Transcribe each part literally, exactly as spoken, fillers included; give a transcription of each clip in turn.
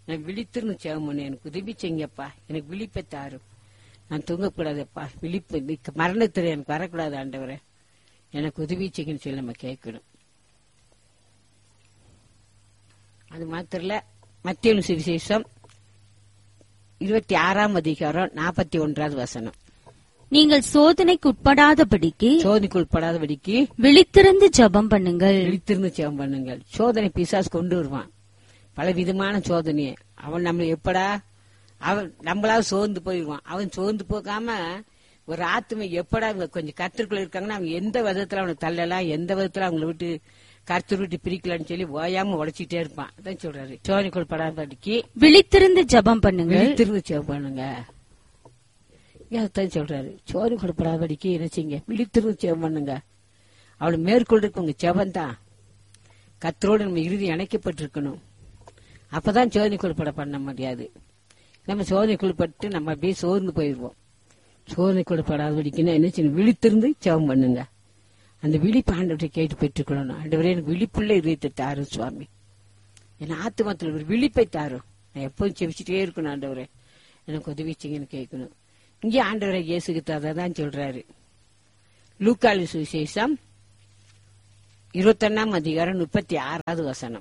நான் விழித்திருந்து ஜெபம் பண்ணு, எனக்கு உதவி செய்யுங்கப்பா, எனக்கு விழிப்பை தாரும், நான் தூங்கக்கூடாதுப்பா, விழிப்பு மரணத்துல எனக்கு வரக்கூடாது ஆண்டவரே, எனக்கு உதவி செய்யுன்னு சொல்லி நம்ம கேட்கணும். அது மாத்திரம் இல்ல, மத்தேயு சுவிசேஷம் இருபத்தி ஆறாம் அதிகாரம் நாற்பத்தி ஒன்றாவது வசனம். நீங்கள் சோதனைக்கு உட்படாதபடிக்கு சோதனைக்கு உட்படாதபடிக்கு விழித்திருந்து ஜெபம் பண்ணுங்கள். விழித்திருந்து ஜெபம் பண்ணுங்கள். சோதனை பிசாசு கொண்டு வருவான், பல விதமான சோதனையை. அவன் நம்மள எப்படா அவன் நம்மளாவது சோர்ந்து போயிடுவான். அவன் சோர்ந்து போகாம ஒரு ஆத்மை எப்படா அவங்க கொஞ்சம் கர்த்தருக்குள்ள இருக்காங்கன்னா அவங்க எந்த விதத்துல அவனை தள்ளலாம், எந்த விதத்துல அவங்களை விட்டு கர்த்தர் விட்டு பிரிக்கலான்னு சொல்லி ஓயாம உடைச்சிட்டே இருப்பான். அதான் சொல்றாரு, சோதனைக்கு உட்படாதபடிக்கு விழித்திருந்து ஜெபம் பண்ணுங்கள். விழித்திருந்து ஜெபம் பண்ணுங்க. அதான் சொல்றாரு, சோறு கொடுப்படாதபடிக்கு என்ன செய்யுங்க, விழித்திருந்து ஜெபம் பண்ணுங்க. அவளை மேற்கொள்றதுக்கு உங்க ஜெபம் தான். கர்த்தரோடு நம்ம இறுதி இணைக்கப்பட்டிருக்கணும். அப்பதான் சோதனை கொடுப்பட பண்ண முடியாது. நம்ம சோதனை கொடுப்பட்டு நம்ம அப்படியே சோர்ந்து போயிடுவோம். சோதனை கொடுப்படாதபடிக்குன்னா என்ன செய்யணும், விழித்திருந்து ஜெபம் பண்ணுங்க. அந்த விழிப்பு ஆண்டவரை கேட்டு பெற்றுக்கொள்ளணும். ஆண்டவரே எனக்கு விழிப்புள்ள இதயத்தை தாரும் சுவாமி, என் ஆத்மாத்துல ஒரு விழிப்பை தாரும், நான் எப்போதும் செவிச்சுட்டே இருக்கணும் ஆண்டவரே, எனக்கு உதவி செய்யுங்கன்னு கேட்கணும். இங்கே ஆண்டவரை இயேசுக்கு அதான் சொல்றாரு. லூக்காலி சுவிசேஷம் இருபத்தொன்னாம் அதிகாரம் முப்பத்தி ஆறாவது வசனம்.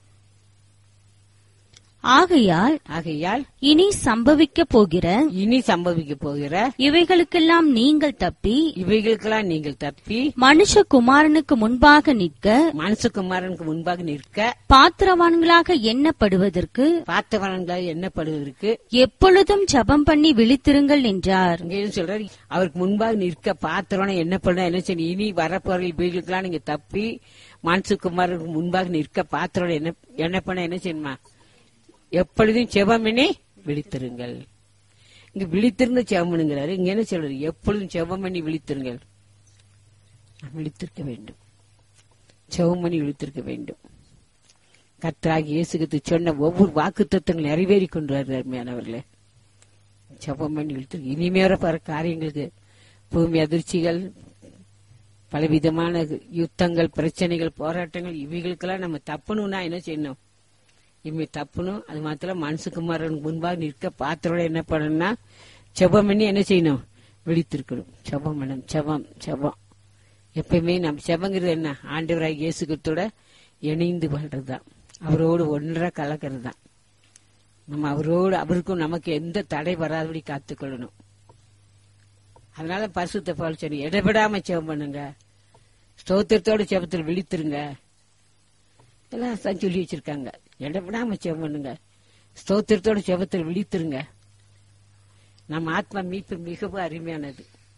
ஆகையால் ஆகையால் இனி சம்பவிக்க போகிற இனி சம்பவிக்க போகிற இவைகளுக்கெல்லாம் நீங்கள் தப்பி இவைகளுக்கெல்லாம் நீங்கள் தப்பி மனுஷகுமாரனுக்கு முன்பாக நிற்க மனுஷகுமாரனுக்கு முன்பாக நிற்க பாத்திரவான்களாக எண்ணப்படுவதற்கு பாத்திரவான்களாக எண்ணப்படுவதற்கு எப்பொழுதும் ஜெபம் பண்ணி விழித்திருங்கள் என்றார். இங்க என்ன சொல்றாரு, அவருக்கு முன்பாக நிற்க பாத்திரவான என்ன பண்ண என்ன செய்ய, இனி வரப்போற இவைகளுக்கெல்லாம் நீங்க தப்பி மனுஷகுமாரனுக்கு முன்பாக நிற்க பாத்திரம் என்ன என்ன பண்ண என்ன செய்யணுமா, எப்பொழுதும் ஜெபம் பண்ணி விழித்திருங்கள். இங்க விழித்திருந்து ஜெபம் பண்ணுங்கிறாரு. இங்க என்ன சொல்றாரு, எப்பொழுதும் ஜெபம் பண்ணி விழித்திருங்கள். விழித்திருக்க வேண்டும், ஜெபம் பண்ணி விழித்திருக்க வேண்டும். கர்த்தராகிய இயேசு கிறிஸ்து சொன்ன ஒவ்வொரு வாக்குத்தத்தங்கள் நிறைவேறி கொண்டு வருகிறார். அருமையானவர்களே, ஜெபம் பண்ணி விழித்திருக்க. இனிமேற பல காரியங்களுக்கு பூமி அதிர்ச்சிகள், பலவிதமான யுத்தங்கள், பிரச்சனைகள், போராட்டங்கள், இவைகளுக்கெல்லாம் நம்ம தப்பணும்னா என்ன செய்யணும், இனிமே தப்புணும். அது மாத்திரம் மனுஷகுமாரன் முன்பாக நிற்க பாத்திரோட என்ன பண்ணணும்னா ஜெபம் பண்ணி என்ன செய்யணும், விழித்திருக்கணும். ஜெபம் பண்ணணும், ஜெபம் ஜெபம் எப்பயுமே நம்ம ஜெபங்கிறது என்ன, ஆண்டவராய் இயேசு கிறிஸ்துவோட இணைந்து வாழ்றதுதான், அவரோடு ஒன்றா கலக்கிறது தான். நம்ம அவரோடு அவருக்கும் நமக்கு எந்த தடை வராதபடி காத்துக்கொள்ளணும். அதனால பரிசுத்த பவுல் சொன்னார், இடைவிடாம ஜெபம் பண்ணுங்க, ஸ்தோத்திரத்தோட ஜெபத்தில் விழித்திருங்க. எல்லாம் சொல்லி வச்சிருக்காங்க. இடைவிடாம ஜெபம் பண்ணுங்க, ஸ்தோத்திரத்தோட ஜெபத்தில் விழித்திருங்க. நம்ம ஆத்மா மீட்பு மிகவும் அருமையானது.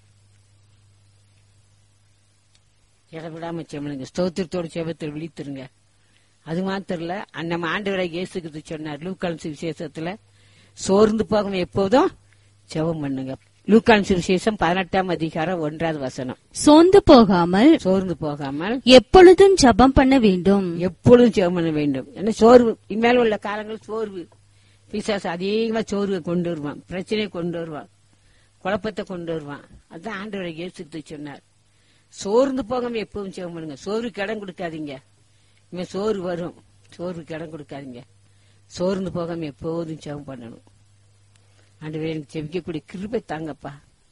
இடைவிடாம ஜெபம் பண்ணுங்க, ஸ்தோத்திரத்தோட ஜெபத்தில் விழித்திருங்க. அது மாத்திரம் இல்ல, நம்ம ஆண்டவராய் இயேசு கிறிஸ்து சொன்னார் லூக்கான் சுவிசேஷத்துல, சோர்ந்து போகாம எப்போதும் ஜெபம் பண்ணுங்க. லூக்கான் சுவிசேஷம் பதினெட்டாம் அதிகாரம் ஒன்றாவது வசனம். சோர்ந்து போகாமல் சோர்ந்து போகாமல் எப்பொழுதும் ஜெபம் பண்ண வேண்டும். எப்பொழுதும் ஜெபம் பண்ண வேண்டும். ஏன்னா சோர்வு இனிமேல் உள்ள காலங்கள் சோர்வு, பிசாசு அதிகமா சோர்வை கொண்டு வருவான், பிரச்சனையை கொண்டு வருவான், குழப்பத்தை கொண்டு வருவான். அதான் ஆண்டவரை இயேசு சொன்னார், சோர்ந்து போகாம எப்பவும் ஜெபம் பண்ணுங்க. சோர்வுக்கு இடம் கொடுக்காதீங்க. இனிமே சோர்வு வரும், சோர்வுக்கு இடம் கொடுக்காதீங்க. சோர்ந்து போகாம எப்போதும் ஜெபம் பண்ணணும். ஆண்டவரே எனக்கு ஜெபிக்கக்கூடிய கிருபை தாங்கப்பா.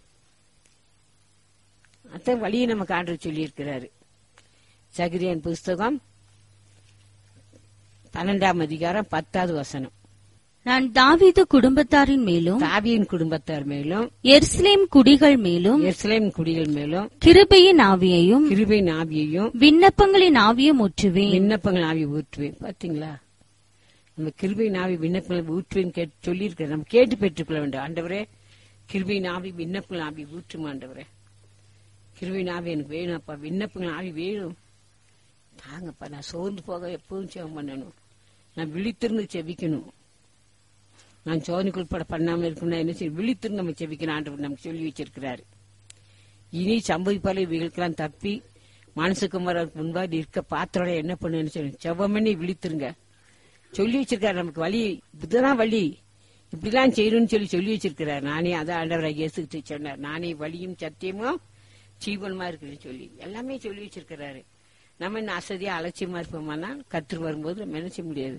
அதான் வழியை நமக்கு ஆண்டவர் சொல்லி இருக்கிறாரு. சகரியான் புஸ்தகம் பன்னெண்டாம் அதிகாரம் பத்தாவது வசனம். நான் தாவீது குடும்பத்தாரின் மேலும் தாவீதின் குடும்பத்தார் மேலும் எருசலேம் குடிகள் மேலும் எருசலேம் குடிகள் மேலும் கிருபையின் ஆவியையும் கிருபையின் ஆவியையும் விண்ணப்பங்களின் ஆவியும் ஊற்றுவேன். விண்ணப்பங்கள் ஆவி ஊற்றுவேன். பாத்தீங்களா, நம்ம கிருபையின் ஆவி விண்ணப்பங்களை ஊற்றுவேன் கேட்டு சொல்லி இருக்கிற, நம்ம கேட்டு பெற்றுக்கொள்ள வேண்டும். ஆண்டவரே கிருபையின் ஆவி விண்ணப்பங்கள் ஆவி ஊற்றுமா, ஆண்டவரே கிருபையின் ஆவி எனக்கு வேணும் அப்பா, விண்ணப்பங்கள் ஆவி வேணும் தாங்கப்பா. நான் சோர்ந்து போக எப்பவும் ஜெபம் பண்ணணும், நான் விழித்திருந்து செபிக்கணும். நான் சோதனைக்கு உட்பட பண்ணாம இருக்கணும்னா என்ன செய்ய, விழித்திருந்து நம்ம செபிக்கணும். ஆண்டவர் நமக்கு சொல்லி வச்சிருக்கிறாரு. இனி சம்பவிப்பாளர் இவைகளுக்கெல்லாம் தப்பி மனசுக்குமாரருக்கு முன்பாக நிற்க பாத்திரோட என்ன பண்ணுன்னு சொல்லி ஜெபம் பண்ணி விழித்திருங்க சொல்லி வச்சிருக்காரு. நமக்கு வழி இதுதான் வழி, இப்படிலாம் செய்யணும்னு சொல்லி சொல்லி வச்சிருக்கிறார். நானே அதான் ஆண்டவராக இயேசு சொன்னார், நானே வழியும் சத்தியமும் ஜீவனுமா இருக்குன்னு சொல்லி எல்லாமே சொல்லி வச்சிருக்கிறாரு. நம்ம என்ன அசதியா அலட்சியமா இருப்போம்னா கர்த்தர் வரும்போது நம்ம என்ன செய்ய முடியாது.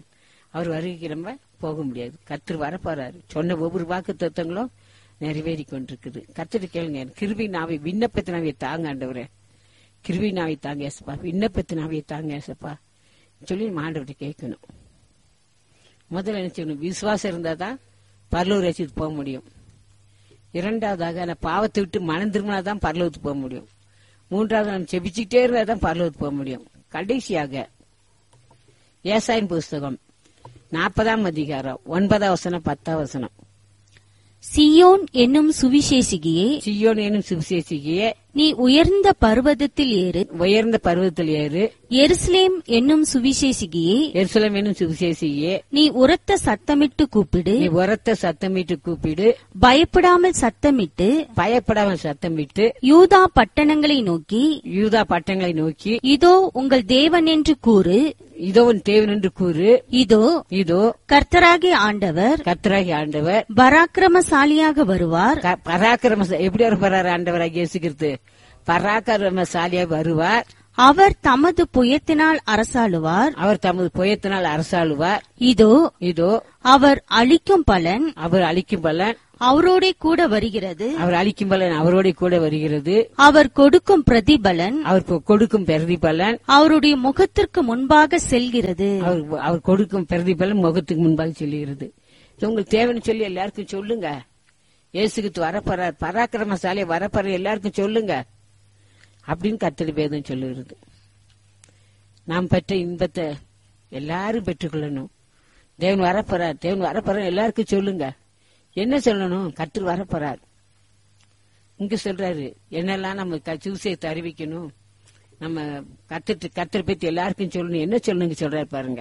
அவர் வருகைக்கு நம்ம போக முடியாது. கர்த்தர் வரப்போறாரு. சொன்ன ஒவ்வொரு வாக்கு தத்துவங்களும் நிறைவேறி கொண்டிருக்குது. கர்த்தர் கேளுங்க, கிருபை நாவை விண்ணப்பத்தினாவே தாங்க ஆண்டவரே, கிருபை நாவை தாங்க ஏசப்பா, விண்ணப்பத்தினாவே தாங்க ஏசப்பா சொல்லி நம்ம ஆண்டவர்கிட்ட கேட்கணும். முதல்ல என்ன செய்யணும்? விசுவாசம் இருந்தாதான் பரலோக ராஜ்யத்துக்கு போக முடியும். இரண்டாவதாக நான் பாவத்தை விட்டு மனம் திரும்பினாதான் பரலோகத்துக்கு போக முடியும். மூன்றாவது நான் செபிச்சுக்கிட்டே இருந்தாதான் பரலோகத்துக்கு போக முடியும். கடைசியாக ஏசாயின் புஸ்தகம் நாற்பதாம் அதிகாரம் ஒன்பதாம் வசனம் பத்தாம் வசனம். சியோன் என்னும் சுவிசேஷிகியே, சியோன் என்னும் சுவிசேஷிகியே, நீ உயர்ந்த பர்வதத்தில் ஏறு, உயர்ந்த பர்வதத்தில் ஏறு. எருசலேம் என்னும் சுவிசேஷிகியே, எருசலேம் என்னும் சுவிசேஷிகியே, நீ உரத்த சத்தமிட்டு கூப்பிடு, நீ உரத்த சத்தமிட்டு கூப்பிடு. பயப்படாமல் சத்தமிட்டு, பயப்படாமல் சத்தமிட்டு யூதா பட்டணங்களை நோக்கி, யூதா பட்டணங்களை நோக்கி, இதோ உங்கள் தேவன் என்று கூறு, இதோ உன் தேவன் என்று கூறு. இதோ இதோ கர்த்தராகிய ஆண்டவர், கர்த்தராகி ஆண்டவர் பராக்கிரமசாலியாக வருவார். க- பராக்கிரம எப்படி வரப்போறாரு ஆண்டவராக இயேசுகிறது? பராக்கிரமசாலியாக வருவார். அவர் தமது புயத்தினால் அரசாளுவார். அவர் தமது புயத்தினால் அரசாளுவார். இதோ இதோ அவர் அளிக்கும் பலன் அவர் அளிக்கும் பலன், அவரோடே கூட வருகிறது. அவர் அளிக்கும் பலன் அவரோட கூட வருகிறது. அவர் கொடுக்கும் பிரதிபலன் அவர் கொ- கொடுக்கும் பிரதிபலன், அவருடைய முகத்திற்கு முன்பாக செல்கிறது. அவர் அவர் கொடுக்கும் பிரதிபலன் முகத்துக்கு முன்பாக சொல்லுகிறது. இது உங்களுக்கு தேவைன்னு சொல்லி எல்லாருக்கும் சொல்லுங்க. இயேசுக்கு வரப்போறார், பராக்கிரமசாலி வரப்போற எல்லாருக்கும் சொல்லுங்க அப்படின்னு கர்த்தர் வேதம் சொல்லுகிறது. நாம் பெற்ற இன்பத்தை எல்லாரும் பெற்றுக்கொள்ளணும். தேவன் வரப்போறார், தேவன் வரப்போறார் எல்லாருக்கும் சொல்லுங்க. என்ன சொல்லணும்? கர்த்தர் வரப்போறார். இங்க சொல்றாரு என்னெல்லாம் நம்ம க- சுவிசேஷத்தை அறிவிக்கணும், நம்ம கத்துட்டு கர்த்தர் பத்தி எல்லாருக்கும் சொல்லணும். என்ன சொல்லணுங்க சொல்றாரு பாருங்க.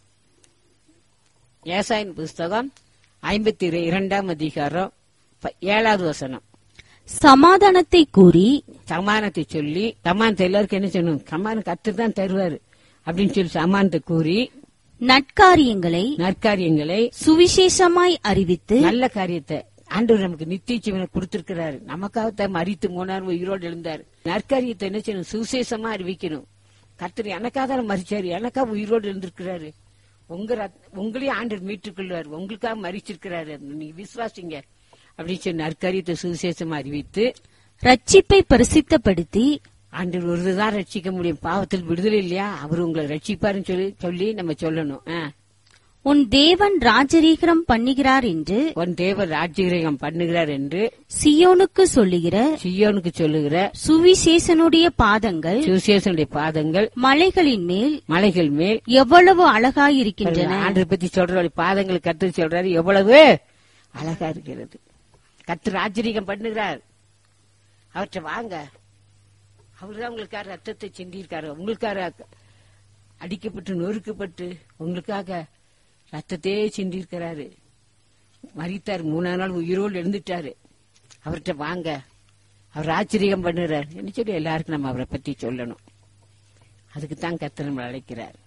ஏசாயின் புஸ்தகம் ஐம்பத்தி இரண்டாம் அதிகாரம் ப- ஏழாவது வசனம். சமாதானத்தை கூறி சமானத்தை சொல்லி, சமானத்தை எல்லாருக்கும் என்ன சொல்லணும்? சமானம் கர்த்தர் தான் தருவாரு அப்படின்னு சொல்லி சமானத்தை கூறி, நற்காரியங்களை நற்காரியங்களை சுவிசேஷமாய் அறிவித்து, நல்ல காரியத்தை ஆண்டவர் நமக்கு நித்திய ஜீவனை கொடுத்திருக்கிறாரு. நமக்காக மரித்து மூணாறு உயிரோடு எழுந்தார். நற்காரியத்தை என்ன செய்யணும்? சுவிசேஷமா அறிவிக்கணும். கர்த்தர் எனக்காக தான் மரிச்சாரு, எனக்காக உயிரோடு எழுந்திருக்கிறாரு. உங்க ரத்- உங்களையும் ஆண்டவர் மீட்டுக் கொள்வார், உங்களுக்காக மரிச்சிருக்கிறாரு. நீங்க விசுவாசிங்க அப்படின்னு சொல்லி நற்காரியத்தை சுவிசேஷமா அறிவித்து, ரட்சிப்பை பரிசுத்தப்படுத்தி, ஆண்டவர் ஒருதான் ரட்சிக்க முடியும். பாவத்தில் விடுதலை இல்லையா, அவர் உங்களை ரட்சிப்பாருன்னு சொல்லி சொல்லி நம்ம சொல்லணும். ஆ. உன் தேவன் ராஜரீகரம் பண்ணுகிறார் என்று உன் தேவர் ராஜ்யகிரகம் பண்ணுகிறார் என்று சியோனுக்கு சொல்லுகிற சியோனுக்கு சொல்லுகிற சுவிசேஷனுடைய பாதங்கள் சுவிசேஷனுடைய பாதங்கள் மலைகளின் மேல் மலைகள் மேல் எவ்வளவு அழகாயிருக்கின்றன. ஆண்டரை பத்தி சொல்ற பாதங்கள் கர்த்தர் சொல்றாரு எவ்வளவு அழகா இருக்கிறது. கர்த்தர் ராஜ்யகிரகம் பண்ணுகிறார். அவற்றை வாங்க. அவர்தான் உங்களுக்காக ரத்தத்தை சிந்தியிருக்காரு. உங்களுக்காக அடிக்கப்பட்டு நொறுக்கப்பட்டு உங்களுக்காக ரத்தத்தையே சிந்திருக்கிறாரு. மரித்தார், மூணாம் நாள் உயிரோடு எழுந்துட்டாரு. அவர்கிட்ட வாங்க, அவர் ஆச்சரியம் பண்ணுறார் என்ன சொல்லி எல்லாருக்கும் நம்ம அவரை பத்தி சொல்லணும். அதுக்கு தான் கர்த்தர் நம்மளை அழைக்கிறார்.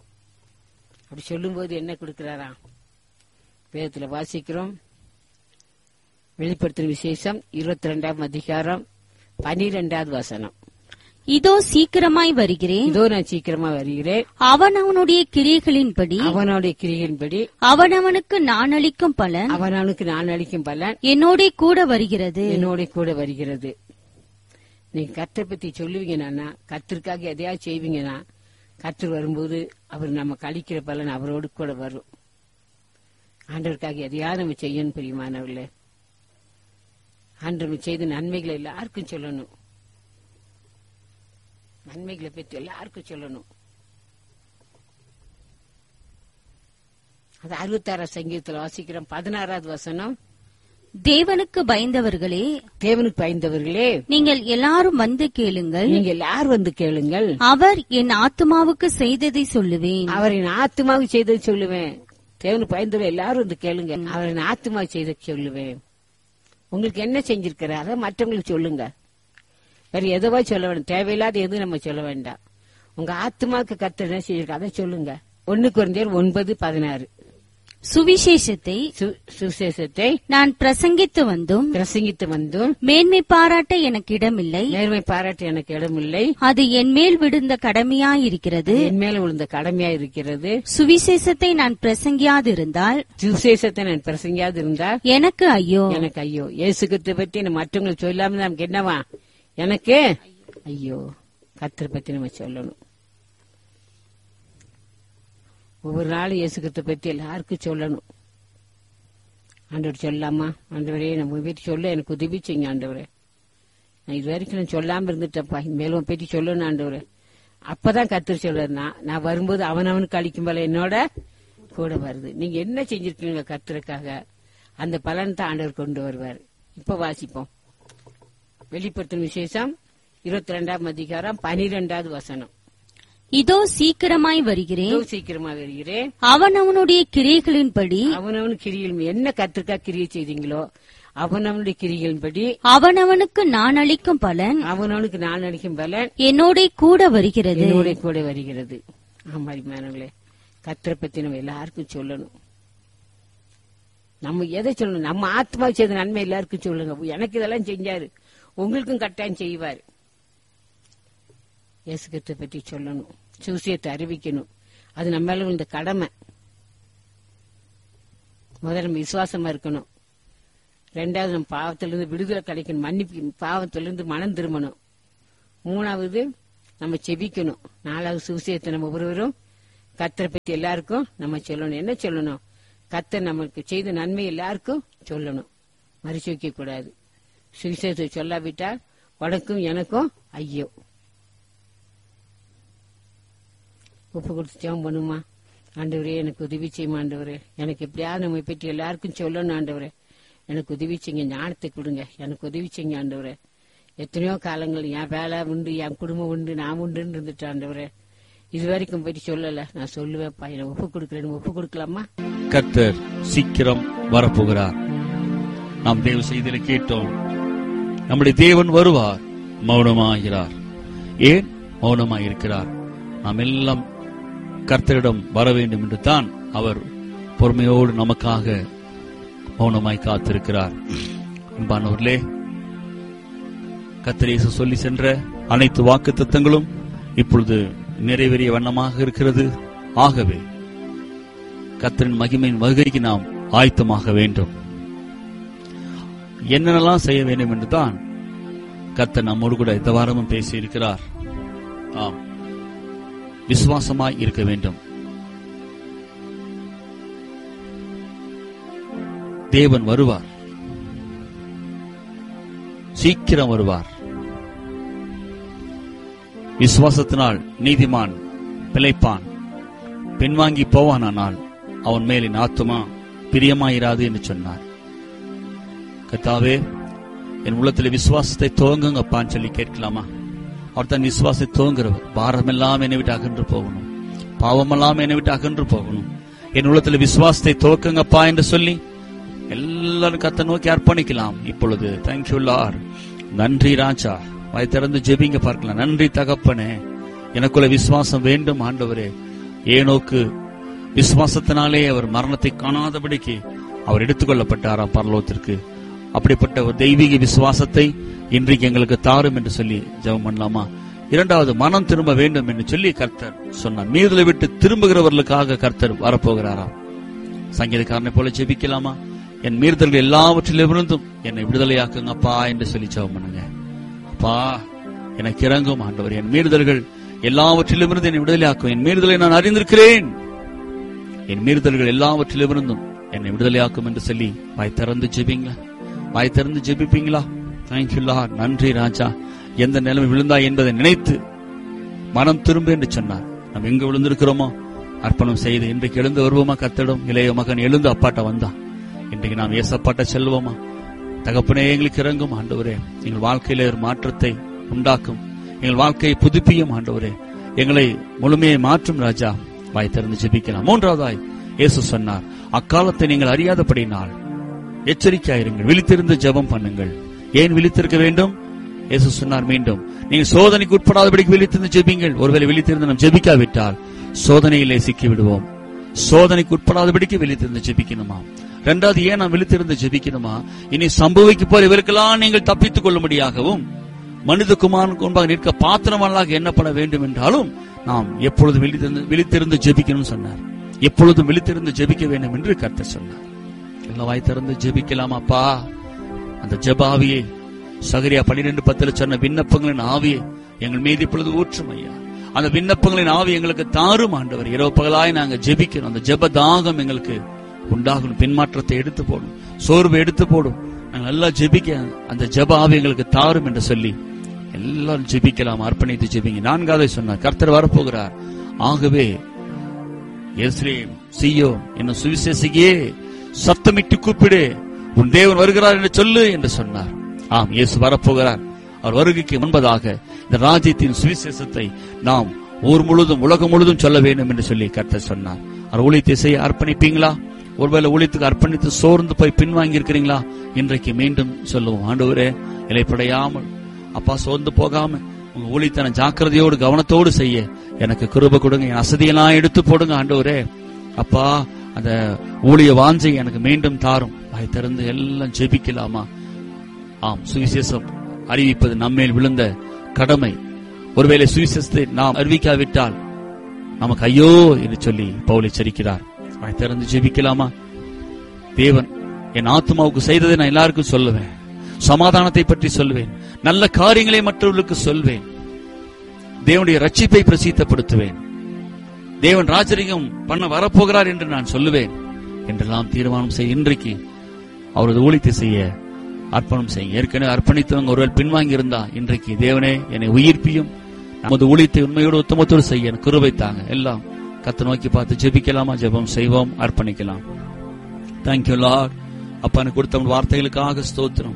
அப்படி சொல்லும் போது என்ன கொடுக்கிறாராம்? வேதத்துல வாசிக்கிறோம். வெளிப்படுத்தும் விசேஷம் இருபத்தி ரெண்டாம் அதிகாரம் பனிரெண்டாவது வசனம். இதோ சீக்கிரமாய் வருகிறேன், இதோ நான் சீக்கிரமா வருகிறேன், அவன் அவனுடைய கிரியைகளின்படி அவனுடைய கிரியின்படி அவனவனுக்கு நான் அளிக்கும் பலன் அவனுக்கு நான் அளிக்கும் பலன் என்னோட கூட வருகிறது. என்னோட கூட வருகிறது. நீங்க கர்த்தர் பத்தி சொல்லுவீங்கன்னா, கர்த்தருக்காக எதையாவது செய்வீங்கன்னா, கர்த்தர் வரும்போது அவர் நமக்கு அளிக்கிற பலன் அவரோடு கூட வரும். ஆண்டவருக்காக எதையாவது நம்ம செய்யணும். பிரியமானவர்களே, ஆண்டவர் செய்த நன்மைகளை எல்லாருக்கும் சொல்லணும். நன்மைகளை பற்றி எல்லாருக்கும் சொல்லணும். அது அறுபத்தாறாம் சங்கீதத்தில் வாசிக்கிறோம். பதினாறாவது வசனம். தேவனுக்கு பயந்தவர்களே, தேவனுக்கு பயந்தவர்களே, நீங்கள் எல்லாரும் வந்து கேளுங்கள், நீங்க எல்லாரும் வந்து கேளுங்கள், அவர் என் ஆத்துமாவுக்கு செய்ததை சொல்லுவேன். அவரின் ஆத்மாவுக்கு செய்தது சொல்லுவேன். தேவனுக்கு பயந்தவர்கள் எல்லாரும் வந்து கேளுங்க, அவரின் ஆத்மாவுக்கு செய்த சொல்லுவேன். உங்களுக்கு என்ன செஞ்சிருக்கிறார் அதை மற்றவங்களுக்கு சொல்லுங்க. வேற எதுவா சொல்ல வேண்டாம். தேவையில்லாத எதுவும் நம்ம சொல்ல வேண்டாம். உங்க ஆத்மாவுக்கு கர்த்தர் என்ன செஞ்சிருக்க அதை சொல்லுங்க. ஒன்னு குறைந்தர் ஒன்பது பதினாறு. சுவிசேஷத்தை சு- சுவிசேஷத்தை நான் பிரசங்கித்து வந்தும் பிரசங்கித்து வந்தும் மேன்மை பாராட்ட எனக்கு இடமில்லை. நேர்மை பாராட்ட எனக்கு இடமில்லை. அது என் மேல் விழுந்த கடமையாயிருக்கிறது. என் மேல விழுந்த கடமையா இருக்கிறது. சுவிசேஷத்தை நான் பிரசங்கியாதிருந்தால் சுவிசேஷத்தை நான் பிரசங்கியாது இருந்தால் எனக்கு ஐயோ. எனக்கு ஐயோ. இயேசு கிறிஸ்துவை பத்தி நம்ம மற்றவங்களுக்கு சொல்லாம நமக்கு என்னவா? எனக்கு ஐயோ. கர்த்தரை பத்தி நம்ம சொல்லணும். ஒவ்வொரு நாளும் இயேசு கிறிஸ்துவை பத்தி எல்லாருக்கும் சொல்லணும். ஆண்டவர் சொல்லாமா? ஆண்டவரே நம்ம வீட்டு சொல்ல எனக்கு உதவி செய்யுங்க ஆண்டவரே. நான் இது வரைக்கும் நான் சொல்லாம இருந்துட்டப்பா, மேலும் பற்றி சொல்லணும் ஆண்டவரே. அப்பதான் கர்த்தர் சொல்றாரு, நான் நான் வரும்போது அவனவனுக்கு அளிக்கும் போல என்னோட கூட வருது. நீங்க என்ன செஞ்சிருக்கீங்க கர்த்தருக்காக, அந்த பலன் தான் ஆண்டவர் கொண்டு வருவார். இப்ப வாசிப்போம். வெளிப்படுத்தும் விசேஷம் இருபத்தி ரெண்டாம் அதிகாரம் பனிரெண்டாவது வசனம். இதோ சீக்கிரமாய் வருகிறேன். இதோ சீக்கிரமா வருகிறேன். அவன் அவனுடைய கிரியைகளின்படி அவனவன் கிரிகள் என்ன கர்த்தருக்கா கிரியை செய்தீங்களோ அவனவனுடைய கிரிகளின்படி அவனவனுக்கு நான் அளிக்கும் பலன் அவனவனுக்கு நான் அளிக்கும் பலன் என்னோட கூட வருகிறது. என்னோட கூட வருகிறது. ஆமா மேனங்களே, கர்த்தரை பத்தி நம்ம எல்லாருக்கும் சொல்லணும். நம்ம எதை சொல்லணும்? நம்ம ஆத்மா செய்த நன்மை எல்லாருக்கும் சொல்லுங்க. எனக்கு இதெல்லாம் செஞ்சாரு, உங்களுக்கும் கட்டாயம் செய்வாரு. இயேசு கிறிஸ்துவை பற்றி சொல்லணும், சுவிசேஷத்தை அறிவிக்கணும். அது நம்ம மேல இந்த கடமை. முதல்ல நம்ம விசுவாசமா இருக்கணும். ரெண்டாவது நம்ம பாவத்திலிருந்து விடுதலை கிடைக்கணும், மன்னிப்பு பாவத்திலிருந்து மனம் திரும்பணும். மூணாவது நம்ம செபிக்கணும். நாலாவது சுவிசேஷத்தை நம்ம ஒவ்வொருவரும் கர்த்தரை பற்றி எல்லாருக்கும் நம்ம சொல்லணும். என்ன சொல்லணும்? கர்த்தர் நமக்கு செய்த நன்மை எல்லாருக்கும் சொல்லணும், மறைச்சு வைக்க கூடாது. சுவிசேஷத்தை சொல்லாவிட்டால் உனக்கும் எனக்கும் ஐயோ. ஒப்பு கொடுத்து ஜெபம் பண்ணுமா? ஆண்டவரே எனக்கு உதவி செய்யுமா ஆண்டவரே. எனக்கு எப்படியாவது நம்ம பற்றி எல்லாருக்கும் சொல்லணும் ஆண்டவரே. எனக்கு உதவி செய்யுங்க, ஞானத்தை கொடுங்க, எனக்கு உதவி செய்யுங்க ஆண்டவரே. எத்தனையோ காலங்கள் என் வேலை உண்டு, என் குடும்பம் உண்டு, நான் உண்டுன்னு இருந்துட்டு ஆண்டவரே. இது வரைக்கும் பற்றி சொல்லல, நான் சொல்லுவேன்ப்பா. எனக்கு ஒப்பு கொடுக்கறேன், ஒப்பு கொடுக்கலாமா? கர்த்தர் சீக்கிரம் வரப்போகிறார். நாம் தேவ செய்தியில கேட்டோம், நம்முடைய தேவன் வருவார், மௌனமாகிறார். ஏன் மௌனமாயிருக்கிறார்? நாம் எல்லாம் கர்த்தரிடம் வர வேண்டும் என்று தான் அவர் பொறுமையோடு நமக்காக மௌனமாய் காத்திருக்கிறார். அன்பானவர்களே, கர்த்தர் இயேசு சொல்லி சென்ற அனைத்து வாக்குத்தத்தங்களும் இப்பொழுது நிறைவேறிய வண்ணமாக இருக்கிறது. ஆகவே கர்த்தரின் மகிமையின் வருகைக்கு நாம் ஆயத்தமாக வேண்டும். என்னென்னலாம் செய்ய வேண்டும் என்று தான் கர்த்தர் நம்மோடு கூட இந்த வாரமும் பேசியிருக்கிறார். ஆம், விசுவாசமாய் இருக்க வேண்டும். தேவன் வருவார், சீக்கிரம் வருவார். விசுவாசத்தினால் நீதிமான் பிழைப்பான், பின்வாங்கி போவானால் அவன் மேலின் ஆத்துமா பிரியமாயிராது என்று சொன்னார். கர்த்தாவே, என் உள்ளத்தில் விசுவாசத்தை துவங்குங்கப்பான்னு சொல்லி கேட்கலாமா? அவர் தன் விசுவாசத்தை துவங்குறவர். பாரமெல்லாம் என்னை விட்டு அகன்று போகணும், பாவமெல்லாம் என்னை விட்டு அகன்று போகணும். என் உள்ளத்தில் விசுவாசத்தை துவக்குங்கப்பா என்று சொல்லி எல்லாரும் கர்த்தரை நோக்கி அர்ப்பணிக்கலாம். இப்பொழுது தேங்க்யூ லார்ட், நன்றி ராஜா. வாய் திறந்து ஜெபிங்க பார்க்கலாம். நன்றி தகப்பனே, எனக்குள்ள விசுவாசம் வேண்டும் ஆண்டவரே. ஏனோக்கு விசுவாசத்தினாலே அவர் மரணத்தை காணாதபடிக்கு அவர் எடுத்துக்கொள்ளப்பட்டாராம் பரலோகத்திற்கு. அப்படிப்பட்ட ஒரு தெய்வீக விசுவாசத்தை இன்றைக்கு எங்களுக்கு தாரும் என்று சொல்லி ஜெபம் பண்ணலாமா? இரண்டாவது, மனம் திரும்ப வேண்டும் என்று சொல்லி கர்த்தர் சொன்னார். மீறுதலை விட்டு திரும்புகிறவர்களுக்காக கர்த்தர் வரப்போகிறாராம். சங்கீதக்காரனை போல ஜெபிக்கலாமா? என் மீறுதல்கள் எல்லாவற்றிலிருந்தும் என்னை விடுதலையாக்குங்கப்பா என்று சொல்லி ஜெபம் பண்ணுங்க. அப்பா, எனக்கு இறங்கும் ஆண்டவர், என் மீறுதல்கள் எல்லாவற்றிலிருந்து என்னை விடுதலையாக்கும். என் மீறுதலை நான் அறிந்திருக்கிறேன், என் மீறுதல்கள் எல்லாவற்றிலிருந்தும் என்னை விடுதலையாக்கும் என்று சொல்லி வாய் திறந்து ஜெபிங்க. வாய் திறந்து ஜெபிப்பீங்களா? தேங்க்யூ லார்ட், நன்றி ராஜா. எந்த நிலைமை விழுந்தாய் என்பதை நினைத்து மனம் திரும்ப என்று சொன்னார். நாம் எங்க விழுந்திருக்கிறோமோ அர்ப்பணம் செய்து இன்றைக்கு எழுந்து வருவோமா? கர்த்தரிடம் இளைய மகன் எழுந்து அப்பாட்ட வந்தான். இன்றைக்கு நாம் ஏசப்பாட்ட செல்வோமா? தகப்பனே, எங்களுக்கு இறங்கும் ஆண்டவரே. எங்கள் வாழ்க்கையில ஒரு மாற்றத்தை உண்டாக்கும், எங்கள் வாழ்க்கையை புதுப்பியும் ஆண்டவரே. எங்களை முழுமையை மாற்றும் ராஜா. வாய் திறந்து ஜெபிக்கலாம். மூன்றாவதாய் இயேசு சொன்னார், அக்காலத்தை நீங்கள் அறியாதபடினால் எச்சரிக்கையாயிருங்கள், விழித்திருந்து ஜெபம் பண்ணுங்கள். ஏன் விழித்திருக்க வேண்டும்? இயேசு சொன்னார் மீண்டும், நீங்கள் சோதனைக்கு உட்படாதபடிக்கு விழித்திருந்து ஜெபிங்கள். ஒருவேளை விழித்திருந்து நாம் ஜெபிக்காவிட்டால் சோதனையிலே சிக்கி விடுவோம். சோதனைக்கு உட்படாதபடிக்கு விழித்திருந்து ஜெபிக்கணுமா? இரண்டாவது, ஏன் நான் விழித்திருந்து ஜெபிக்கணுமா? இனி சம்பவிக்க போற இவருக்கெல்லாம் நீங்கள் தப்பித்துக் கொள்ளும்படியாகவும் மனிதகுமாரனுக்கு முன்பாக நிற்க பாத்திரமல்லாக எண்ணப்பட வேண்டும் என்றாலும் நாம் எப்பொழுதும் விழித்திருந்து விழித்திருந்து ஜெபிக்கணும்னு சொன்னார். எப்பொழுதும் விழித்திருந்து ஜெபிக்க வேண்டும் என்று கர்த்தர் சொன்னார். எல்லாம் வாய் திறந்து ஜெபிக்கலாம். அப்பா, அந்த ஜெப ஆவியை சகரியா பன்னிரண்டு பத்துல சொன்ன விண்ணப்பங்களின் ஆவியை எங்கள் மீது இப்பொழுது ஊற்றும் ஐயா. அந்த விண்ணப்பங்களின் ஆவி எங்களுக்கு தாரும் ஆண்டவர். இரவு பகலாய் நாங்க ஜெபிக்கணும். அந்த ஜெப தாகம் எங்களுக்கு உண்டாகணும். பின்மாற்றத்தை எடுத்து போடும், சோர்வை எடுத்து போடும். நாங்கள் நல்லா ஜெபிக்க அந்த ஜெப ஆவி எங்களுக்கு தாரும் என்று சொல்லி எல்லாரும் ஜெபிக்கலாம். அர்ப்பணித்து ஜெபிங்க. நான்காவது சொன்னார், கர்த்தர் வரப்போகிறார். ஆகவே எருசலேம் சீயோன் என்னும் சுவிசேஷியே சத்தமிட்டு கூப்பிடு, உன் தேவன் வருகிறார் என்று சொல்லு என்று சொன்னார். ஆம், இயேசு வரப்போகிறார். அவர் வருகைக்கு முன்பதாக இந்த ராஜ்யத்தின் சுவிசேஷத்தை நாம் ஊர் முழுதும் உலகம் முழுதும் சொல்ல வேண்டும் என்று சொல்லி கர்த்தர் சொன்னார். அவர் ஊழியத்தை செய்ய அர்ப்பணிப்பீங்களா? ஒருவேளை ஊழியத்துக்கு அர்ப்பணித்து சோர்ந்து போய் பின்வாங்கி இருக்கிறீங்களா? இன்றைக்கு மீண்டும் சொல்லுவோம், ஆண்டவரே இலைப்படையாமல் அப்பா சோர்ந்து போகாம உங்க ஊழியத்தன ஜாக்கிரதையோடு கவனத்தோடு செய்ய எனக்கு கிருபை கொடுங்க. என் அசதியெல்லாம் எடுத்து போடுங்க ஆண்டவரே. அப்பா, அந்த ஊழிய வாஞ்சை எனக்கு மீண்டும் தாரும். வாய் திறந்து எல்லாம் ஜெபிக்கலாமா? ஆம், சுவிசேஷம் அறிவிப்பது நம்மேல் விழுந்த கடமை. ஒருவேளை சுவிசேஷத்தை நாம் அறிவிக்காவிட்டால் நமக்கு ஐயோ என்று சொல்லி பவுல் எச்சரிக்கிறார். வாய் திறந்து ஜெபிக்கலாமா? தேவன் என் ஆத்மாவுக்கு செய்ததை நான் எல்லாருக்கும் சொல்லுவேன். சமாதானத்தை பற்றி சொல்வேன். நல்ல காரியங்களை மற்றவர்களுக்கு சொல்வேன். தேவனுடைய ரட்சிப்பை பிரசித்தப்படுத்துவேன். தேவன் ராஜரிகம் பண்ண வரப்போகிறார் என்று நான் சொல்லுவேன் என்றெல்லாம் தீர்மானம் செய்ய இன்றைக்கு அவரது ஊழியத்தை செய்ய அர்ப்பணம் செய்ய. ஏற்கனவே அர்ப்பணித்தவங்க ஒருவர் பின்வாங்கி இருந்தா இன்றைக்கு தேவனே என்னை உயிர்ப்பியும் நமது ஊழியத்தை உண்மையோடு உத்தமத்தோடு செய்ய கிருபை தாங்க. எல்லாம் கத்தை நோக்கி பார்த்து ஜெபிக்கலாமா? ஜெபம் செய்வோம், அர்ப்பணிக்கலாம். Thank you Lord. அப்பா கொடுத்த வார்த்தைகளுக்காக ஸ்தோத்திரம்.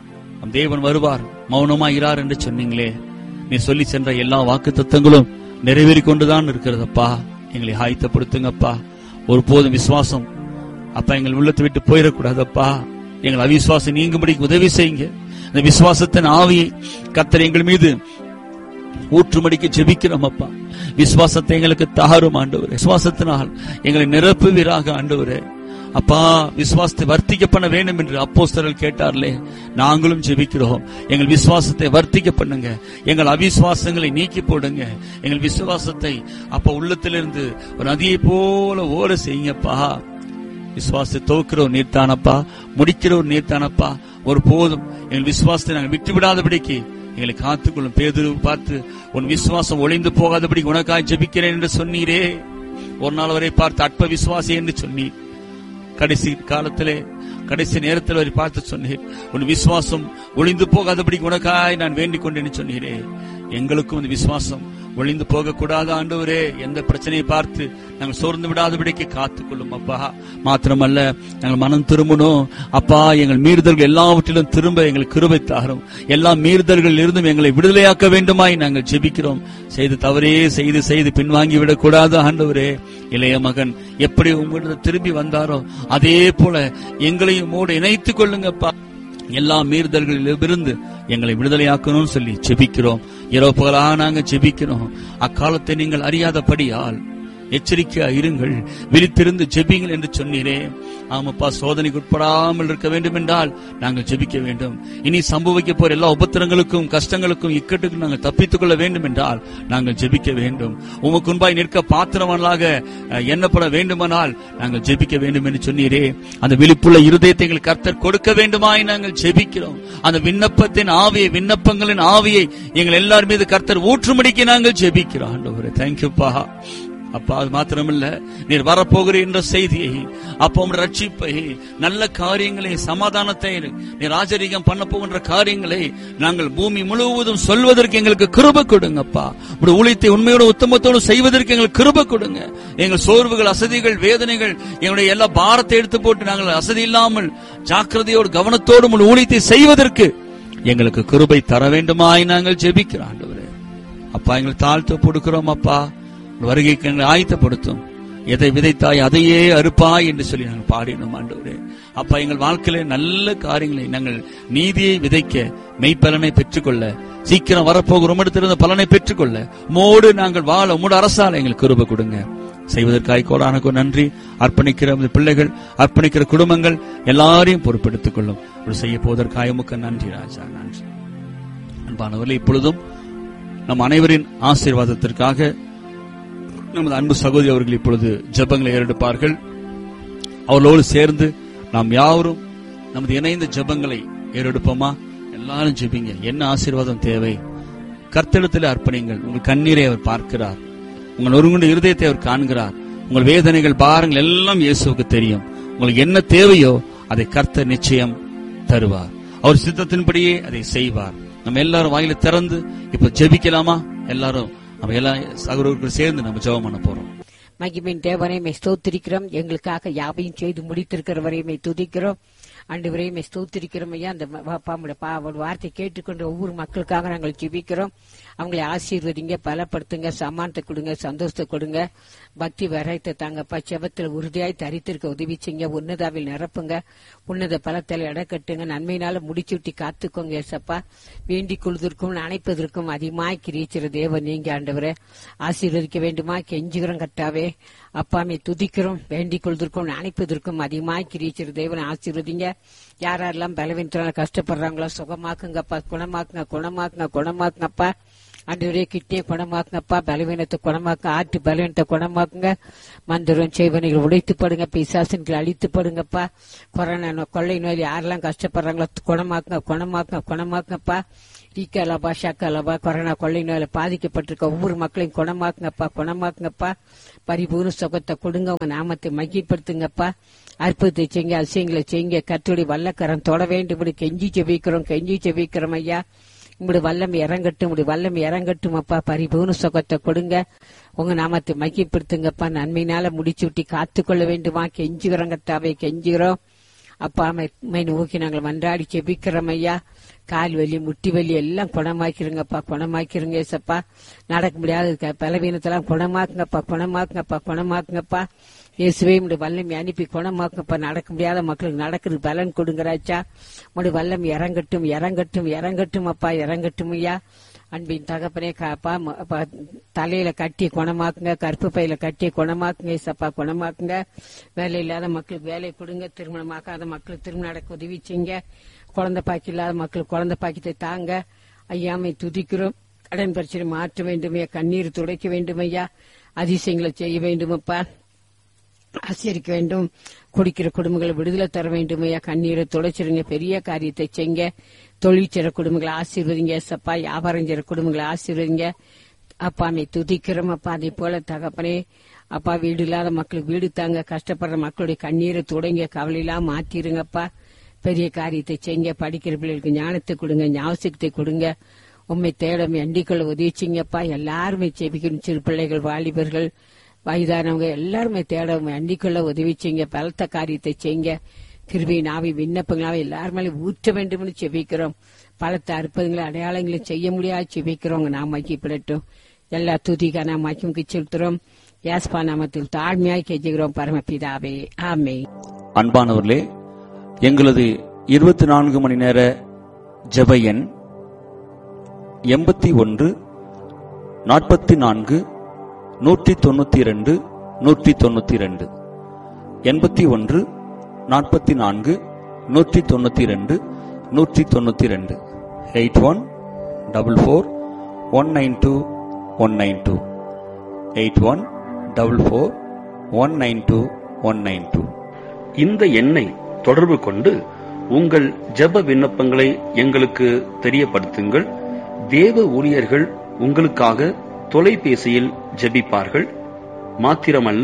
தேவன் வருவார், மௌனமாகிறார் என்று சொன்னீங்களே, நீ சொல்லி சென்ற எல்லா வாக்கு தத்தங்களும் நிறைவேறி கொண்டுதான் இருக்கிறதப்பா. எங்களை ஆயத்தப்படுத்துங்கப்பா. ஒருபோதும் விசுவாசம் அப்பா எங்கள் உள்ளத்தை விட்டு போயிடக்கூடாதப்பா. எங்கள் அவிசுவாசம் நீங்கும்படிக்கு உதவி செய்யுங்க. இந்த விசுவாசத்தின் ஆவியை கர்த்தர் எங்கள் மீது ஊற்றுமடிக்கு ஜெபிக்கிறோம் அப்பா. விசுவாசத்தை எங்களுக்கு தாரும் ஆண்டவரே. விசுவாசத்தினால் எங்களை நிரப்புவீராக ஆண்டவரே. அப்பா, விசுவாசத்தை வர்த்திக்க பண்ண வேண்டும் என்று அப்போஸ்தலர்கள் கேட்டார்களே, நாங்களும் ஜெபிக்கிறோம். எங்கள் விசுவாசத்தை வர்த்திக்க பண்ணுங்க. எங்கள் அவிசுவாசங்களை நீக்கி போடுங்க. எங்கள் விசுவாசத்தை அப்ப உள்ளத்திலிருந்து ஒரு நதியை போல ஓட செய்யுங்கப்பா. விசுவாசத்தை துவக்கிறோர் நீர்த்தானப்பா, முடிக்கிறோர் நீர்த்தானப்பா. ஒரு போதும் எங்கள் விசுவாசத்தை நாங்கள் விட்டு விடாதபடிக்கு எங்களை காத்துக்கொள்ளும். பேதுரு பார்த்து உன் விசுவாசம் ஒளிந்து போகாதபடி உனக்காய் ஜெபிக்கிறேன் என்று சொன்னீரே. ஒரு நாள் வரை பார்த்து அற்ப விசுவாசி என்று சொன்னீர். கடைசி காலத்திலே கடைசி நேரத்தில் வரை பார்த்து சொன்னீர், உன் விசுவாசம் ஒளிந்து போகாதபடி உனக்காய் நான் வேண்டிக் கொண்டேன்னு சொன்னீரே. எங்களுக்கும் இந்த விசுவாசம் ஒளிந்து போக கூடாது ஆண்டவரே. எந்த பிரச்சனையை பார்த்து நாங்கள் சோர்ந்து விடாதபடிக்கு காத்துக்கொள்ளும் அப்பா. மாத்திரமல்ல, நாங்கள் மனம் திரும்பணும் அப்பா. எங்கள் மீறுதல்கள் எல்லாவற்றிலும் திரும்ப எங்களுக்கு கிருபை தாரும். எல்லா மீறுதல்களில் இருந்தும் எங்களை விடுதலையாக்க வேண்டுமாய் நாங்கள் ஜெபிக்கிறோம். செய்து தவறே செய்து செய்து பின்வாங்கி விடக்கூடாது ஆண்டவரே. இளைய மகன் எப்படி உங்களிடம் திரும்பி வந்தாரோ அதே போல எங்களையும் மூட இணைத்துக் கொள்ளுங்கப்பா. எல்லா மீறுதல்களிலிருந்து எங்களை விடுதலையாக்கணும்னு சொல்லி ஜெபிக்கிறோம். இரவு பகலாக நாங்க ஜெபிக்கிறோம். அக்காலத்தை நீங்கள் அறியாதபடியால் எச்சரிக்கையா இருங்கள், விழித்திருந்து ஜெபிங்கள் என்று சொன்னீரே. ஆமாப்பா, சோதனைக்கு உட்படாமல் இருக்க வேண்டும் என்றால் நாங்கள் ஜெபிக்க வேண்டும். இனி சம்பவிக்க போற எல்லா உபத்திரங்களுக்கும் கஷ்டங்களுக்கும் இக்கட்டுக்கும் நாங்கள் தப்பித்துக் கொள்ள வேண்டும் என்றால் நாங்கள் ஜெபிக்க வேண்டும். உமக்கு முன்பாய் நிற்க பாத்திரமாக எண்ணப்பட வேண்டுமானால் நாங்கள் ஜெபிக்க வேண்டும் என்று சொன்னீரே. அந்த விழிப்புள்ள இருதயத்தை எங்கள் கர்த்தர் கொடுக்க வேண்டுமாய் நாங்கள் ஜெபிக்கிறோம். அந்த விண்ணப்பத்தின் ஆவியை, விண்ணப்பங்களின் ஆவியை எங்கள் எல்லார் மீது கர்த்தர் ஊற்றும்படிக்கு நாங்கள் ஜெபிக்கிறோம் ஆண்டவரே. தேங்க்யூப்பா அப்பா. அது மாத்திரமல்ல, நீர் வரப்போகிற என்ற செய்தியை, அப்போ ரட்சிப்பை, நல்ல காரியங்களை, சமாதானத்தை, நீர் ராஜரீகம் பண்ண போகின்ற காரியங்களை நாங்கள் பூமி முழுவதும் சொல்வதற்கு எங்களுக்கு கிருபை கொடுங்கப்பா. உடைய ஊழியத்தை உண்மையோடு உத்தமத்தோடு செய்வதற்கு எங்களுக்கு கிருபை கொடுங்க. எங்கள் சோர்வுகள், அசதிகள், வேதனைகள், எங்களுடைய எல்லா பாரத்தை எடுத்து போட்டு நாங்கள் அசதி இல்லாமல் ஜாக்கிரதையோடு கவனத்தோடு உடைய ஊழியத்தை செய்வதற்கு எங்களுக்கு கிருபை தர வேண்டுமாய் நாங்கள் ஜெபிக்கிறோம் ஆண்டவரே. அப்பா, எங்களை தாழ்த்து கொடுக்கிறோம் அப்பா. வருகைக்கு எங்களை ஆயத்தப்படுத்தும். எதை விதைத்தாய் அதையே அறுப்பாய் என்று சொல்லி நாங்கள் பாடினோம் ஆண்டவரே. அப்பா, எங்கள் வாழ்க்கையில நல்ல காரியங்களை நாங்கள் நீதியை விதைக்க, மெய்ப்பலனை பெற்றுக்கொள்ள, சீக்கிரம் வரப்போகிற உம்மிடத்திலிருந்து பலனை பெற்றுக்கொள்ள, உம்மோடு நாங்கள் வாழ, உம்மோடு அரசால எங்களுக்கு கிருபை கொடுங்க. செய்வதற்காக கோடானுக்கு நன்றி. அர்ப்பணிக்கிற பிள்ளைகள், அர்ப்பணிக்கிற குடும்பங்கள் எல்லாரையும் பொறுப்பெடுத்துக் கொள்ளும். செய்ய போவதற்காக உமக்கு நன்றி ராஜா, நன்றி. அன்பானவர்களே, இப்பொழுதும் நம் அனைவரின் ஆசீர்வாதத்திற்காக நமது அன்பு சகோதரி அவர்கள் இப்பொழுது ஜெபங்களை ஏறெடுப்பார்கள். அவர்களோடு சேர்ந்து நாம் யாவரும் நமது இணைந்த ஜெபங்களை ஏறெடுப்போமா? எல்லாரும் ஜெபிங்க. என்ன ஆசீர்வாதம் தேவை? கர்த்தரிடத்தில் அர்ப்பணிங்கள். உங்கள் கண்ணீரை அவர் பார்க்கிறார், உங்கள் ஒருங்குண்ட இருதயத்தை அவர் காண்கிறார். உங்கள் வேதனைகள், பாரங்கள் எல்லாம் இயேசுவுக்கு தெரியும். உங்களுக்கு என்ன தேவையோ அதை கர்த்தர் நிச்சயம் தருவார். அவர் சித்தத்தின்படியே அதை செய்வார். நம்ம எல்லாரும் வாயில திறந்து இப்ப ஜெபிக்கலாமா? எல்லாரும் நம்ம எல்லா சகோதரர்கள் சேர்ந்து நம்ம ஜெபம் பண்ண போறோம். மகிமையின் தேவனை மை ஸ்தோத்திரிக்கிறோம். எங்களுக்காக யாவையும் செய்து முடித்திருக்கிறவரை மை துதிக்கிறோம். ஆண்டவரே மை ஸ்தோத்திரிக்கிறோம் ஐயா. அந்த வார்த்தை கேட்டுக்கொண்ட ஒவ்வொரு மக்களுக்காக நாங்கள் ஜெபிக்கிறோம். அவங்களை ஆசீர்வதிங்க, பலப்படுத்துங்க, சமானத்தை கொடுங்க, சந்தோஷத்தை கொடுங்க, பக்தி வரைத்த தாங்கப்பா. செபத்தில் உறுதியாய் தரித்திருக்க உதவி செய்யுங்க. உன்னதாவில் நிரப்புங்க, உன்னத பலத்தில் இடக்கட்டுங்க, நன்மையினால முடிச்சுட்டி காத்துக்கோங்க ஏசப்பா. வேண்டிக் கொள்வதற்கும் அணைப்பதற்கும் அதிகமாய் கிரிச்சிற தேவன் நீங்க ஆண்டவரை ஆசீர்வதிக்க வேண்டுமா கெஞ்சுகிறோம் கர்த்தாவே. அப்பாமை துதிக்கிறோம். வேண்டிக் கொள்வதற்கும் அணைப்பதற்கும் அதிகமாய் கிரிச்சிற தேவனை ஆசீர்வதிங்க. யாரெல்லாம் பலவீனத்தினால கஷ்டப்படுறாங்களோ சுகமாக்குங்கப்பா, குணமாக்குங்க, குணமாக்குங்க, குணமாக்குங்கப்பா. ஆண்டவரே கிட்டே குணமாக்குங்கப்பா. பலவீனத்தை குணமாக்க, ஆட்டு பலவீனத்தை குணமாக்குங்க. மந்திரம் செய்வனைகள் உடைத்துப்படுங்க, பிசாசன்கள் அழித்துப்படுங்கப்பா. கொரோனா கொள்ளை நோய் யாரெல்லாம் கஷ்டப்படுறாங்களோ குணமாக்குங்க, குணமாக்குங்க, குணமாக்குங்கப்பா. ஈக்கலபா ஷக்கலபா கொரோனா கொள்ளை நோயில பாதிக்கப்பட்டிருக்க ஒவ்வொரு மக்களையும் குணமாக்குங்கப்பா, குணமாக்குங்கப்பா. பரிபூர்ண சுகத்தை கொடுங்க. உங்க நாமத்தை மகிழ்படுத்துங்கப்பா. அற்புதத்தை செய்யுங்க, அதிசயங்களை செய்யுங்க. கர்த்தருடைய வல்லக்கரம் தொட வேண்டும். கெஞ்சி ஜெபிக்கிறோம், கெஞ்சி ஜெபிக்கிறோம் ஐயா. உங்களுடைய வல்லம் இறங்கட்டும், உங்களுடைய வல்லம் இறங்கட்டும் அப்பா. பரிபூர்ண சுகத்தை கொடுங்க. உங்க நாமத்தை மகிழ்படுத்துங்கப்பா. நன்மையினால முடிச்சு விட்டு காத்துக்கொள்ள வேண்டுமா கெஞ்சுகிறோம் கர்த்தாவே, கெஞ்சுகிறோம் அப்பா. மை நோக்கி நாங்கள் மன்றாடி ஜெபிக்கிறோம் ஐயா. கால் வலி, முட்டி வலி எல்லாம் குணமாக்கிருங்கப்பா, குணமாக்கிருங்க ஏசப்பா. நடக்க முடியாத பலவீனத்தெல்லாம் குணமாக்குங்கப்பா, குணமாக்குங்கப்பா, குணமாக்குங்கப்பா. இயேசுவே உடைய வல்லம் அனுப்பி குணமாக்குங்கப்பா. நடக்க முடியாத மக்களுக்கு நடக்கிறது பலன் கொடுங்கராச்சா. உடைய வல்லம் இறங்கட்டும், இறங்கட்டும், இறங்கட்டும் அப்பா, இறங்கட்டும் ஐயா. அன்பின் தகப்பனே காப்பா. தலையில கட்டி குணமாக்குங்க, கற்பு பையில கட்டி குணமாக்குங்க ஏசப்பா, குணமாக்குங்க. வேலை இல்லாத மக்களுக்கு வேலை கொடுங்க, திருமணமாக்காத மக்களுக்கு திருமணம் நடக்க உதவி செய்யுங்க. குழந்தை பாக்கி இல்லாத மக்களுக்கு குழந்தை பாக்கியத்தை தாங்க ஐயாமை துதிக்கிறோம். கடன் பிரச்சனை மாற்ற வேண்டுமையா, கண்ணீர் துடைக்க வேண்டுமையா, அதிசயங்களை செய்ய வேண்டுமப்பா, ஆசீர்வதிக்க வேண்டும். குடிக்கிற குடும்பங்களை விடுதலை தர வேண்டுமையா, கண்ணீரை துடைச்சிருங்க, பெரிய காரியத்தை செய்யுங்க. தொழில் செய்ற குடும்பங்களை ஆசீர்வதிங்க ஏசப்பா. வியாபாரம் செய்ற குடும்பங்களை ஆசீர்வதிங்க அப்பா. அமை துதிக்கிறோம் அப்பா. அதே போல தகப்பனே அப்பா, வீடு இல்லாத மக்களுக்கு வீடு தாங்க, கஷ்டப்படுற மக்களுடைய கண்ணீரை துடைங்க, கவலையெல்லாம் மாத்திருங்கப்பா. பெரிய காரியத்தை செய்யுங்க. படிக்கிற பிள்ளைகளுக்கு ஞானத்தை கொடுங்க, ஞாபகத்தை கொடுங்க. உண்மை தேடமை அண்டிக்கொள்ள உதவிச்சிங்கப்பா. எல்லாருமே செபிக்கணும். சிறு பிள்ளைகள், வாலிபர்கள், வயதானவங்க எல்லாருமே தேடமை அண்டிக்கொள்ள உதவிச்சிங்க. பலத்த காரியத்தை செய்யுங்க. கிருபை நாவி விண்ணப்பங்களாவே எல்லாருமே ஊற்ற வேண்டும் செபிக்கிறோம். பலத்த அற்புதங்களை அடையாளங்களை செய்ய முடியாது செபிக்கிறோம். நாம் மகிப்படட்டும். எல்லா துதிகா நாம் மகிமுக்கு செலுத்துறோம். யாஸ்பா நாமத்தில் தாழ்மையாய் கெஞ்சுகிறோம் பரமபிதாவே, ஆமென். அன்பானவர்களே, எங்களது இருபத்தி நான்கு மணி நேர ஜெப எண் எண்பத்தி ஒன்று நாற்பத்தி நான்கு நூற்றி தொண்ணூத்தி இரண்டு நூற்றி தொண்ணூத்தி இரண்டு எண்பத்தி ஒன்று நாற்பத்தி நான்கு நூற்றி தொண்ணூத்தி இரண்டு நூற்றி தொண்ணூத்தி இரண்டு eight one double four one nine two one nine two eight one double four one nine two one nine two. இந்த எண்ணை தொடர்பு கொண்டு உங்கள் ஜெப விண்ணப்பங்களை எங்களுக்கு தெரியப்படுத்துங்கள். தேவ ஊழியர்கள் உங்களுக்காக தொலைபேசியில் ஜெபிப்பார்கள். மாத்திரமல்ல,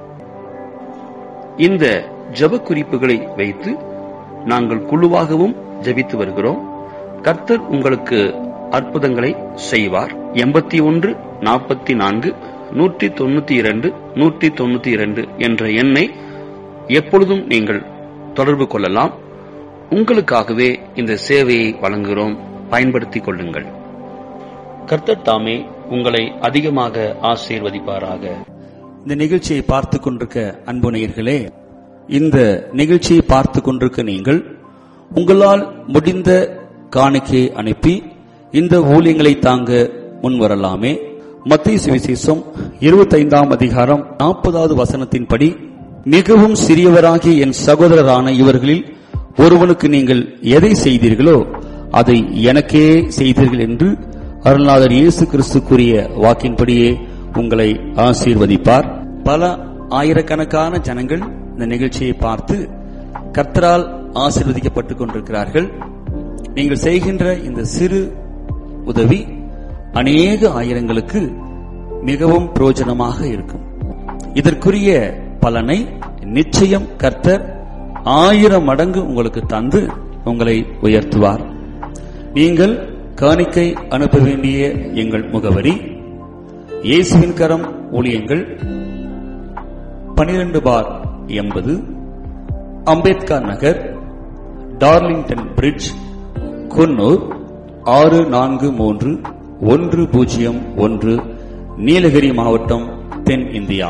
இந்த ஜெப குறிப்புகளை வைத்து நாங்கள் குழுவாகவும் ஜெபித்து வருகிறோம். கர்த்தர் உங்களுக்கு அற்புதங்களை செய்வார். எண்பத்தி ஒன்று நாற்பத்தி நான்கு நூற்றி தொண்ணூத்தி இரண்டு நூற்றி தொண்ணூத்தி இரண்டு என்ற எண்ணை எப்பொழுதும் நீங்கள் தொடர்பு கொள்ளலாம். உங்களுக்காகவே இந்த சேவையை வழங்குகிறோம். பயன்படுத்திக் கொள்ளுங்கள். கர்த்தர் தாமே உங்களை அதிகமாக ஆசீர்வதிப்பாராக. இந்த நிகழ்ச்சியை பார்த்து கொண்டிருக்க அன்பு நேயர்களே, இந்த நிகழ்ச்சியை பார்த்து கொண்டிருக்க நீங்கள் உங்களால் முடிந்த காணிக்கையை அனுப்பி இந்த ஊழியங்களை தாங்க முன்வரலாமே. மத்தேயு சுவிசேஷம் இருபத்தைந்தாம் அதிகாரம் நாற்பதாவது வசனத்தின்படி, மிகவும் சிறியவராகிய என் சகோதரரான இவர்களில் ஒருவனுக்கு நீங்கள் எதை செய்தீர்களோ அதை எனக்கே செய்தீர்கள் என்று அருள்நாதர் இயேசு கிறிஸ்து கூறிய வாக்கின்படியே உங்களை ஆசீர்வதிப்பார். பல ஆயிரக்கணக்கான ஜனங்கள் இந்த நிகழ்ச்சியை பார்த்து கர்த்தரால் ஆசீர்வதிக்கப்பட்டுக் கொண்டிருக்கிறார்கள். நீங்கள் செய்கின்ற இந்த சிறு உதவி அநேக ஆயிரங்களுக்கு மிகவும் பிரயோஜனமாக இருக்கும். இதற்குரிய பலனை நிச்சயம் கர்த்தர் ஆயிரம் மடங்கு உங்களுக்கு தந்து உங்களை உயர்த்துவார். நீங்கள் காணிக்கை அனுப்ப வேண்டிய எங்கள் முகவரி: இயேசுவின் கரம் ஊழியங்கள், பனிரெண்டு பார் எண்பது, அம்பேத்கர் நகர், டார்லிங்டன் பிரிட்ஜ், குன்னூர் ஆறு நான்கு மூன்று ஒன்று பூஜ்ஜியம் ஒன்று, நீலகிரி மாவட்டம், தென் India.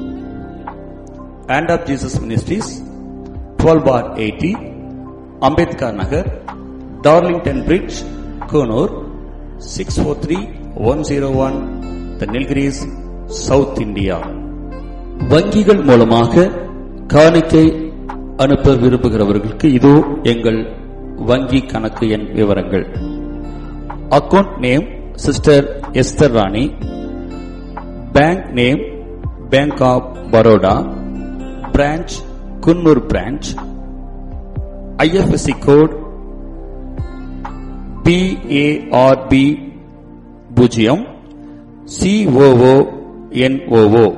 Hand of Jesus Ministries, twelve bar eighty, Ambedkar Nagar, Darlington Bridge, Konur, six four three one zero one, The Nilgiris, South India. வங்கிகள் மூலமாக காணிக்கை அனுப்ப விரும்புகிறவர்களுக்கு இதோ எங்கள் வங்கி கணக்கு எண் விவரங்கள். Account name sister Esther Rani, bank name bank app Baroda, branch Coonoor branch, IFSC code B A R B பூஜ்ஜியம் சிஓஓ என்ஓஓ.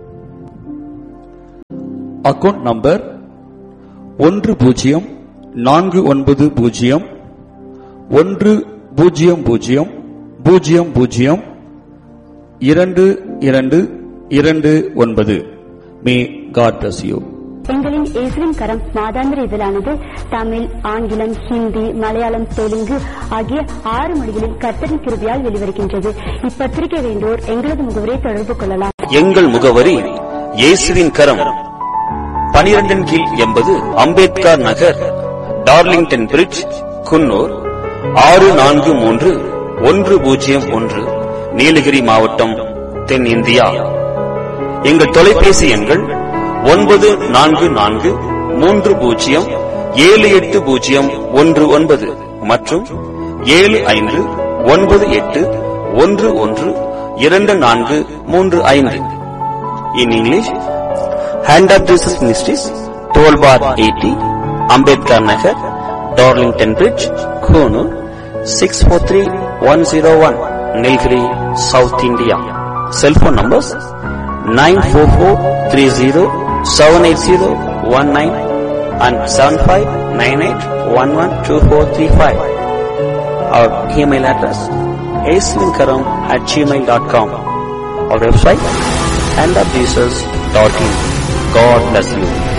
அக்கவுண்ட் நம்பர் ஒன்று பூஜ்ஜியம் நான்கு ஒன்பது பூஜ்ஜியம் ஒன்று பூஜ்ஜியம் பூஜ்ஜியம் பூஜ்ஜியம் பூஜ்ஜியம் இரண்டு இரண்டு இரண்டு ஒன்பது. May God bless you. எங்களின் இயேசுவின் கரம் மாதாந்திர இதழானது தமிழ், ஆங்கிலம், ஹிந்தி, மலையாளம், தெலுங்கு ஆகிய ஆறு மொழிகளில் கர்த்தரின் கிருபையால் வெளிவருகின்றது. இப்பத்திரிகை வேண்டோர் எங்களது முகவரியை தொடர்பு கொள்ளலாம். எங்கள் முகவரி: இயேசுவின் கரம், பனிரெண்டின் கீழ் எண்பது, அம்பேத்கர் நகர், டார்லிங்டன் பிரிட்ஜ், குன்னூர் ஆறு நான்கு மூன்று ஒன்று பூஜ்ஜியம் ஒன்று, நீலகிரி மாவட்டம், தென் இந்தியா. எங்கள் தொலைபேசி எண்கள் ஒன்பது நான்கு நான்கு மூன்று பூஜ்ஜியம் ஏழு எட்டு பூஜ்ஜியம் ஒன்று ஒன்பது மற்றும் ஏழு ஐந்து ஒன்பது எட்டு ஒன்று ஒன்று இரண்டு நான்கு மூன்று ஐந்து. In English, Hand of Jesus Ministries, twelve bar eighty, Ambedkar Nagar, Darlington Bridge, Konur, six four three one zero one, Nilgiri, South India. Cell phone numbers nine four four three zero seven eight zero one nine and seven five nine eight one one two four three five. Our email address aislinkaram at gmail dot com. Our website hand of jesus dot in. God bless you.